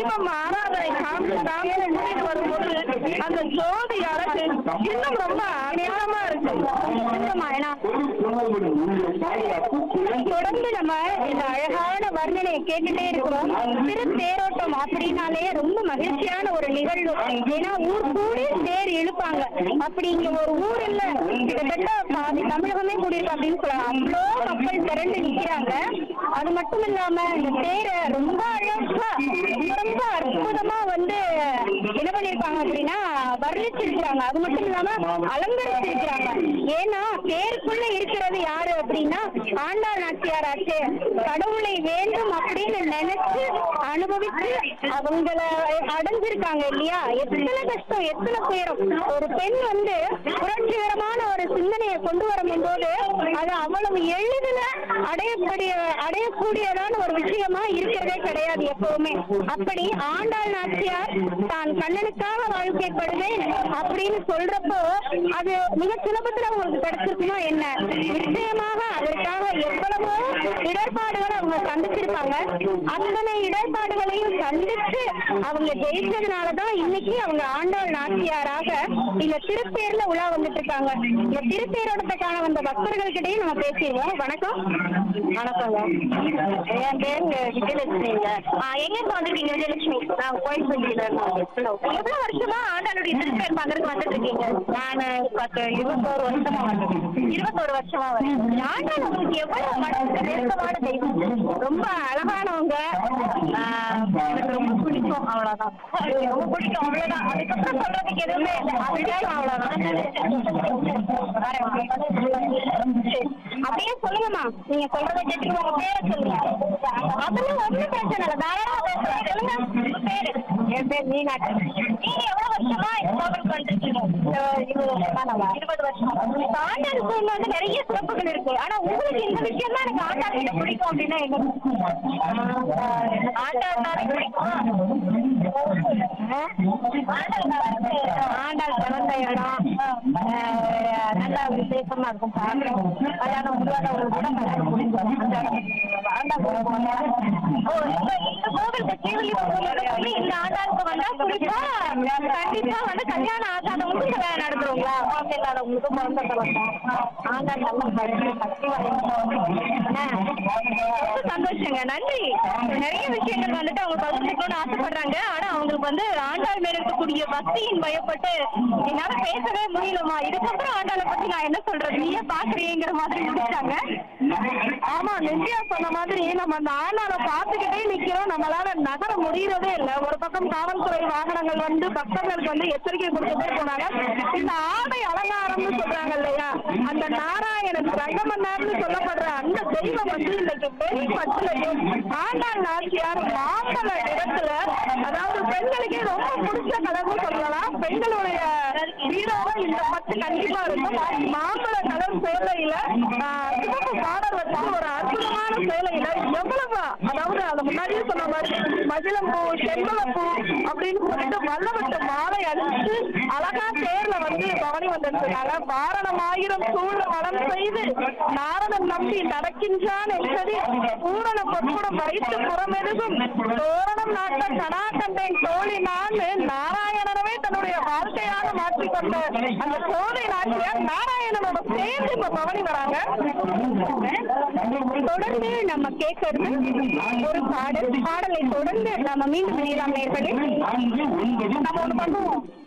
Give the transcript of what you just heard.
தீபம் ஆராதனை காமிச்சு கூட்டிட்டு வரும்போது அந்த ஜோதி அழகு இன்னும் ரொம்ப அநியாயமா இருக்கு. தொடர்ந்து நம்ம இந்த அழகான வர்ணனையை கேட்டுட்டே இருக்கிறோம். திருத்தேரோட்டம் அப்படின்னாலே ரொம்ப மகிழ்ச்சியான ஒரு நிகழ்வு. ஏன்னா ஊர் கூடி தேர் இழுப்பாங்க. அப்படி இங்க ஒரு ஊர் இல்ல, கிட்டத்தட்ட பாதி தமிழகமே கூடியிருக்கு அப்படின்னு சொல்லலாம். அவ்வளோ மக்கள் திரண்டு நிக்கிறாங்க. அது மட்டும் இல்லாம இந்த தேரை ரொம்ப அழகா ரொம்ப அற்புதமா வந்து என்ன பண்ணிருக்காங்க அப்படின்னா வர்ணிச்சிருக்கிறாங்க. அது மட்டும் இல்லாம அலங்கரிச்சிருக்கிறாங்க. ஏன்னா தேருக்குள்ள இருக்கிறது யாரு அப்படின்னா ஆண்டாள் நாச்சியார் ஆச்சு. கடவுளை வேண்டும் அப்படின்னு நினைச்சு அனுபவிச்சு அவங்கள அடைஞ்சிருக்காங்க இல்லையா. எத்தனை கஷ்டம், எத்தனை துயரம். ஒரு பெண் வந்து புரட்சிகரமான ஒரு சிந்தனையை கொண்டு வரும்போது அது அவ்வளவு எளிதில் அடையக்கூடியதான ஒரு விஷயமா இருக்கிறதே கிடையாது எப்பவுமே. அப்படி ஆண்டாள் நாச்சியார் தான் கண்ணனுக்காக வாழ்க்கைப்படுவேன் அப்படின்னு சொல்றப்போ அது மிக சுலபத்துல அவங்களுக்கு கிடைச்சிருக்குமா என்ன. நிச்சயமாக அதற்காக எவ்வளவோ இடர்பாடுகளை அவங்க சந்திச்சிருப்பாங்க. அத்தனை இடர்பாடுகளையும் சந்திச்சு அவங்க ஜெயிச்சதுனாலதான் இன்னைக்கு அவங்க ஆண்டாள் நாச்சியாராக இந்த திருப்பேர்ல உலா வந்துட்டு இருக்காங்க. இந்த திருப்பேரோடத்துக்கான வந்த பக்தர்கள் கிட்டையும் நம்ம பேசிடுவோம். வணக்கம். வணக்கங்க. என் பேர் விஜயலட்சுமிங்க. எங்க இருந்து வந்திருக்கீங்க விஜயலட்சுமி? நான் கோயில்பட்டியில எவ்வளவு வருஷமா ஆண்டாளுடைய திருப்பேர் பார்க்கறதுக்கு வந்துட்டு இருக்கீங்க? நான் 21 வருஷமா வந்தேன். 21 வருஷமா வரேன். ஆண்டாள் உங்களுக்கு எவ்வளவு மனசுக்கு நெருக்கமான தெய்வம்? ரொம்ப அழகானவங்க. எனக்கு ரொம்ப பிடிக்கும். அவ்வளவுதான். ரொம்ப பிடிக்கும், அவ்வளவுதான். அதுக்கப்புறம் சொல்றதுக்கு எதுவுமே இல்லை. அவ்வளவுதான். அப்படியே சொல்லுங்கம்மா. நீங்க சொல்றதை கேட்டு உங்க பேரை சொல்லுங்க. அதெல்லாம் ஒன்றும் பிரச்சனை இல்லை, தாராளமா பேசலாம். சொல்லுங்க உங்க பேரு. என் பேர் மீனாட்சி. நீங்க எவ்வளவு வருஷமா இந்த கோவிலுக்கு வந்துருக்கீங்க? 20 வருஷமா. 20 வருஷமா. ஆண்டாள் கோவில் வந்து நிறைய சிறப்புகள் இருக்கு. ஆனா உங்களுக்கு இந்த விஷயம் தான் எனக்கு ஆண்டாள் கிட்ட பிடிக்கும் அப்படின்னா என்ன? ஆண்டாள் தான் பிடிக்கும். ஆண்டாள் பிறந்த இடம் நல்லா விசேஷமா இருக்கும். கல்யாணம் முடியாதவங்களுக்கு கூட கல்யாணம் முடிக்கும். ஆண்டாள் இந்த கோவிலுக்கு கீழே இந்த ஆண்டாளுக்கு வந்தா குறிப்பா கண்டிப்பா வந்து கல்யாணம் ஆகாதவங்களுக்கு கல்யாணம் நடத்துறோங்களா? குழந்தை இல்லாதவங்களுக்கு குழந்தை பிறக்கும். ஆண்டாள் நல்லா சக்தி சந்தோஷங்க, நன்றி. நிறைய விஷயங்கள் வந்துட்டு அவங்க பகிர்ந்துக்கணும்னு ஆசைப்படுறாங்க. ஆனா அவங்களுக்கு வந்து ஆண்டாள் மேல இருக்கக்கூடிய பக்தியின் பயப்பட்டு என்னால பேசவே முடியலமா. இதுக்கப்புறம் ஆண்டாளை பத்தி நான் என்ன சொல்றது, நீயே பாக்குறீங்கிற மாதிரி முடிச்சாங்க. ஆமா, நெஞ்சியா சொன்ன மாதிரி நம்ம அந்த ஆண்டாளை பார்த்துக்கிட்டே நிக்கிறோம். நம்மளால நகர முடியறதே இல்லை. ஒரு பக்கம் காவல்துறை வாகனங்கள் வந்து பக்தர்களுக்கு வந்து எச்சரிக்கை கொடுத்துட்டே போனாங்க. இந்த ஆடை அலங்காரம்னு சொல்றாங்க இல்லையா, அந்த நாராயணன் ரங்கமன்னார்னு சொல்லப்படுற அந்த தெய்வம் வந்து இன்னைக்கு பெண் பட்டுலையும் ஆண்டாள் நாச்சியார் மாம்பழ இடத்துல, அதாவது பெண்களுக்கே ரொம்ப பிடிச்ச கலர்னு சொல்லலாம். பெண்களுடைய வீரோட இந்த பட்டு கண்டிப்பா இருக்கும். மாம்பழ கலர் சேலையில சிவப்பு பாடல் வச்சு ஒரு அற்புதமான சேலையில எவ்வளவு, அதாவது அதை முன்னாடியே சொன்ன மாதிரி மகிழம்பூ செம்பளப்பூ அப்படின்னு சொல்லிட்டு வல்லவட்ட மாலை அடிச்சு அழகா தேர்ல வந்து பவனி வந்திருக்காங்க. வாரணம் ஆயிரம் சூழ வளம் செய்து நாரதன் நம்பி நடக்கின்றான் என்பது பூரண பொற்புடம் வைத்து புறமெருகும் தோரணம் நாட்ட கனா கண்டேன் தோழி நான் நாராயணனவே தன்னுடைய வாழ்க்கையாக மாற்றிக்கொண்ட அந்த கோதை நாட்டியார் நாராயணனோட சேர்ந்து இப்ப பவனி வராங்க. தொடர்ந்து நம்ம கேட்கறது ஒரு பாடலை தொடர்ந்து நம்ம மீண்டும் இணையலாம் நேர்களே. நம்ம ஒண்ணு பண்ணுவோம்.